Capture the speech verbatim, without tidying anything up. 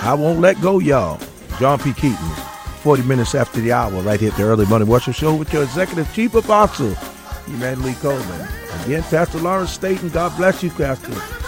I won't let go, y'all. John P. Keaton, forty minutes after the hour, right here at the Early Money Worship Show with your Executive Chief Apostle, Emmanuel Lee Coleman. Again, Pastor Lawrence Staten, God bless you, Pastor.